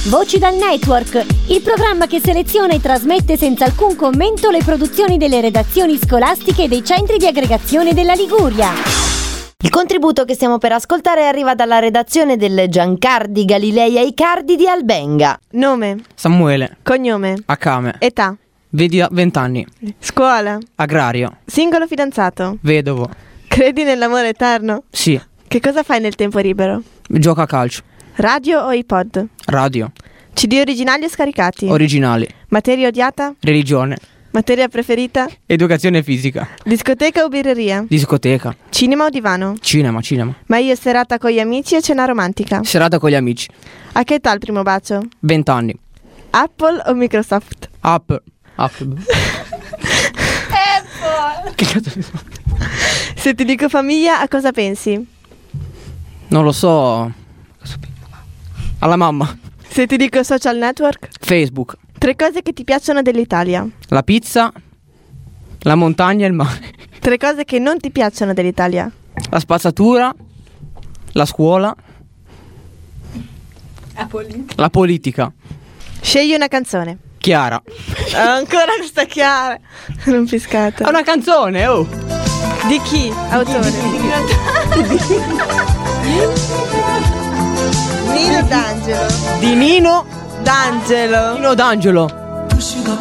Voci dal Network, il programma che seleziona e trasmette senza alcun commento le produzioni delle redazioni scolastiche e dei centri di aggregazione della Liguria. Il contributo che stiamo per ascoltare arriva dalla redazione del Giancardi Galilei Aicardi di Albenga. Nome, Samuele. cognome, Akame. età, 20 anni. scuola, Agrario. singolo fidanzato, Vedovo. credi nell'amore eterno? Sì. Che cosa fai nel tempo libero? Gioca a calcio. Radio o iPod? Radio. CD originali o scaricati? Originali. Materia odiata? Religione. Materia preferita? Educazione fisica. Discoteca o birreria? Discoteca. Cinema o divano? Cinema. Ma io serata con gli amici o cena romantica? Serata con gli amici. A che età il primo bacio? 20 anni. Apple o Microsoft? Apple. Che cazzo mi sono? Se ti dico famiglia, a cosa pensi? Non lo so. Alla mamma. Se ti dico social network? Facebook. 3 cose che ti piacciono dell'Italia. La pizza. La montagna e il mare. 3 cose che non ti piacciono dell'Italia. La spazzatura. La scuola. La politica. Scegli una canzone. Chiara. Ancora questa Chiara. Rompiscata. È una canzone, oh. Di chi? Autore. Nino D'Angelo. Di Nino D'Angelo. D'Angelo.